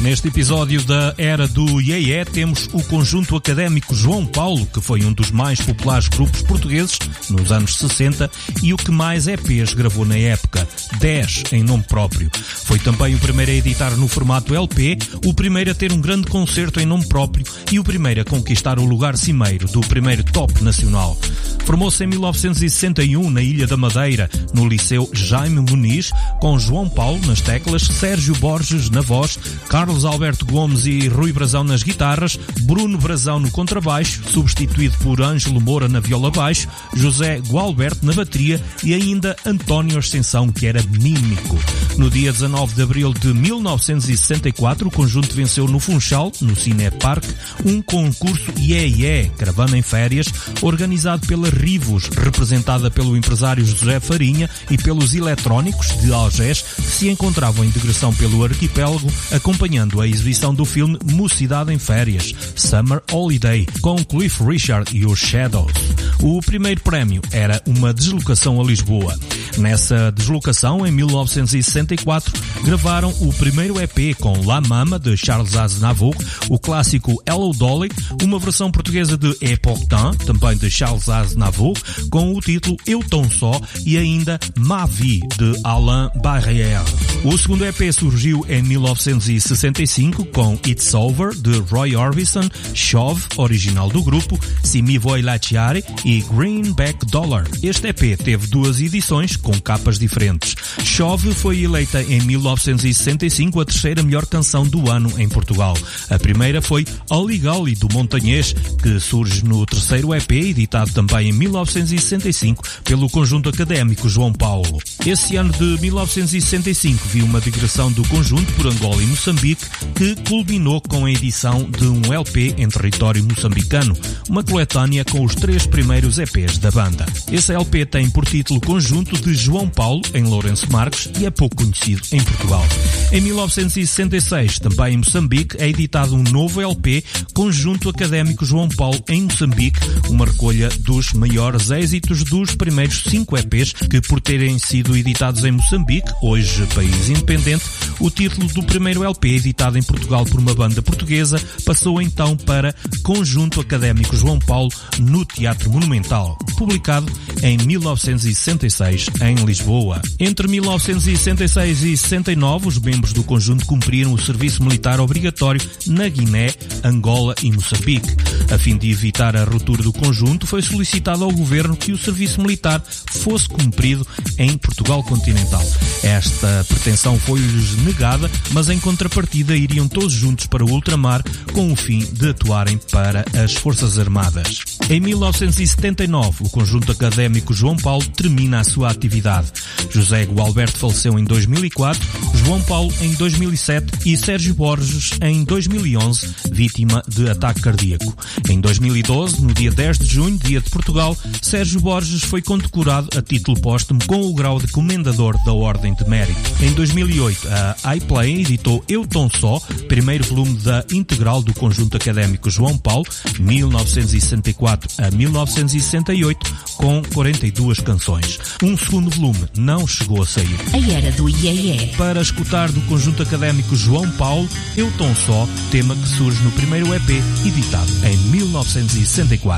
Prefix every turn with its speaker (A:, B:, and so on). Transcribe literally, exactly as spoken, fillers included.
A: Neste episódio da Era do Iê-Iê temos o conjunto académico João Paulo, que foi um dos mais populares grupos portugueses nos anos sessenta e o que mais E Pês gravou na época, dez em nome próprio. Foi também o primeiro a editar no formato L P, o primeiro a ter um grande concerto em nome próprio e o primeiro a conquistar o lugar cimeiro do primeiro top nacional. Formou-se em mil novecentos e sessenta e um na Ilha da Madeira, no Liceu Jaime Muniz, com João Paulo nas teclas, Sérgio Borges na voz, Carlos Alberto Gomes e Rui Brazão nas guitarras, Bruno Brazão no contrabaixo, substituído por Ângelo Moura na viola baixo, José Gualberto na bateria e ainda António Ascensão, que era mímico. No dia dezanove de abril de mil novecentos e sessenta e quatro, o conjunto venceu no Funchal, no Cinepark, um concurso Iê-Iê, Caravana em Férias, organizado pela Rivos, representada pelo empresário José Farinha e pelos Eletrónicos de Algés, que se encontravam em digressão pelo arquipélago, acompanhando a exibição do filme Mocidade em Férias, Summer Holiday, com Cliff Richard e os Shadows. O primeiro prémio era uma deslocação a Lisboa. Nessa deslocação, em mil novecentos e sessenta e quatro, gravaram o primeiro E P com La Mama, de Charles Aznavour, o clássico Hello Dolly, uma versão portuguesa de Et Pourtant, também de Charles Aznavour, com o título Eu Tão Só, e ainda Ma Vie, de Alain Barrière. O segundo E P surgiu em mil novecentos e sessenta e cinco com It's Over, de Roy Orbison, Chauve, original do grupo, Si Mi Vuoi Lasciare e Greenback Dollar. Este E P teve duas edições com capas diferentes. Chauve foi eleita em mil novecentos e sessenta e cinco a terceira melhor canção do ano em Portugal. A primeira foi Oli Gali, do Montanhês, que surge no terceiro E P, editado também em mil novecentos e sessenta e cinco pelo conjunto académico João Paulo. Esse ano de mil novecentos e sessenta e cinco viu uma digressão do conjunto por Angola e Moçambique, que culminou com a edição de um L P em território moçambicano, uma coletânea com os três primeiros E Pês da banda. Esse L P tem por título Conjunto de João Paulo, em Lourenço Marques, e é pouco conhecido em Portugal. Em mil novecentos e sessenta e seis, também em Moçambique, é editado um novo L P, Conjunto Académico João Paulo em Moçambique, uma recolha dos maiores êxitos dos primeiros cinco E Pês que, por terem sido editados em Moçambique, hoje país independente, o título do primeiro L P, editado em Portugal por uma banda portuguesa, passou então para Conjunto Académico João Paulo no Teatro Monumental, publicado em mil novecentos e sessenta e seis em Lisboa. Entre mil novecentos e sessenta e seis e sessenta e nove, os membros do conjunto cumpriram o serviço militar obrigatório na Guiné, Angola e Moçambique. A fim de evitar a ruptura do conjunto, foi solicitado ao governo que o serviço militar fosse cumprido em Portugal continental. Esta pretensão foi-lhes negada, mas em contrapartida iriam todos juntos para o ultramar com o fim de atuarem para as Forças Armadas. Em mil novecentos e setenta e nove, o conjunto académico João Paulo termina a sua atividade. José Gualberto faleceu em dois mil e quatro, João Paulo em dois mil e sete e Sérgio Borges em dois mil e onze, vítima de ataque cardíaco. Em dois mil e doze, no dia dez de junho, dia de Portugal, Sérgio Borges foi condecorado a título póstumo com o grau de Comendador da Ordem de Mérito. Em dois mil e oito, a iPlay editou Eu Tão Só, primeiro volume da integral do conjunto académico João Paulo, mil novecentos e sessenta e quatro a mil novecentos e sessenta e oito, com quarenta e duas canções. Um segundo volume não chegou a sair.
B: A Era do Iê-Iê.
A: Para escutar do conjunto académico João Paulo, Eu Tão Só, tema que surge no primeiro E P, editado em mil novecentos e sessenta e quatro.